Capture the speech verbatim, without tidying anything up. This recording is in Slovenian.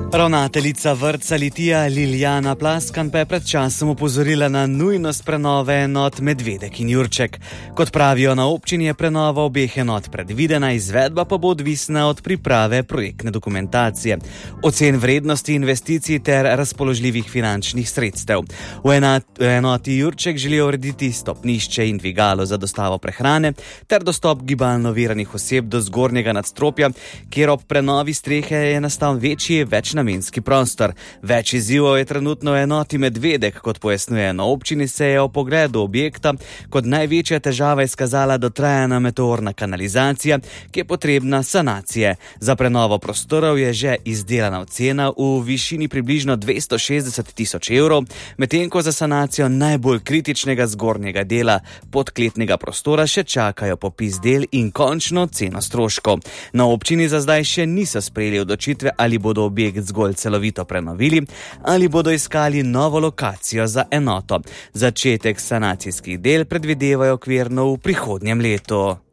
Ravnateljica vrtca Litija Liljana Plaskan pa je pred časom opozorila na nujnost prenove enot Medvedek in Jurček. Kot pravijo na občini, je prenova obeh enot predvidena, izvedba pa bo odvisna od priprave projektne dokumentacije, ocen vrednosti investicij ter razpoložljivih finančnih sredstev. V enoti Jurček želijo urediti stopnišče in dvigalo za dostavo prehrane ter dostop gibalno oviranih oseb do zgornjega nadstropja, kjer ob prenovi strehe je nastal večji več namenski prostor. Več izzivov je trenutno v enoti Medvedek, kot pojasnjuje na občini, se je o pogledu objekta kot največja težava izkazala dotrajana meteorna kanalizacija, ki je potrebna sanacije. Za prenovo prostorov je že izdelana ocena v višini približno dvesto šestdeset tisoč evrov, medtem ko za sanacijo najbolj kritičnega zgornjega dela podkletnega prostora še čakajo popis del in končno ceno stroškov. Na občini za zdaj še niso sprejeli odločitve, ali bodo objekt zgolj celovito prenovili ali bodo iskali novo lokacijo za enoto. Začetek sanacijskih del predvidevajo okvirno v prihodnjem letu.